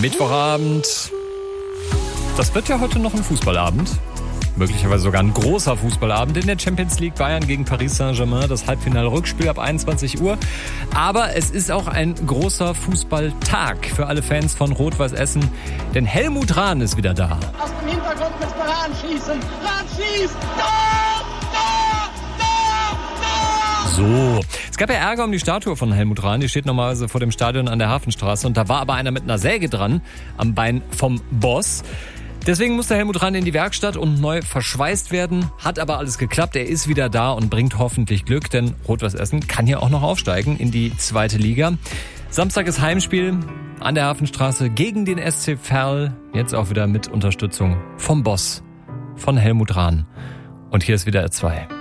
Mittwochabend. Das wird ja heute noch ein Fußballabend. Möglicherweise sogar ein großer Fußballabend in der Champions League. Bayern gegen Paris Saint-Germain, das Halbfinale-Rückspiel ab 21 Uhr. Aber es ist auch ein großer Fußballtag für alle Fans von Rot-Weiß Essen. Denn Helmut Rahn ist wieder da. Aus dem Hintergrund müssen wir Rahn schießen. Rahn schießt! Tor! Tor! Tor! Tor! So, es gab ja Ärger um die Statue von Helmut Rahn. Die steht normalerweise vor dem Stadion an der Hafenstraße. Und da war aber einer mit einer Säge dran am Bein vom Boss. Deswegen musste Helmut Rahn in die Werkstatt und neu verschweißt werden. Hat aber alles geklappt. Er ist wieder da und bringt hoffentlich Glück, denn Rot-Weiß Essen kann ja auch noch aufsteigen in die 2. Liga. Samstag ist Heimspiel an der Hafenstraße gegen den SC Verl. Jetzt auch wieder mit Unterstützung vom Boss, von Helmut Rahn. Und hier ist wieder R2.